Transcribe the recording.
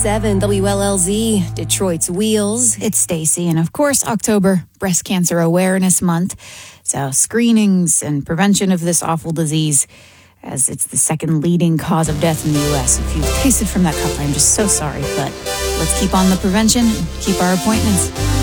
7 WLLZ, Detroit's Wheels. It's Stacy, and of course, October, Breast Cancer Awareness Month. So screenings and prevention of this awful disease, as it's the second leading cause of death in the U.S. If you've tasted from that cup, I'm just so sorry, but let's keep on the prevention and keep our appointments.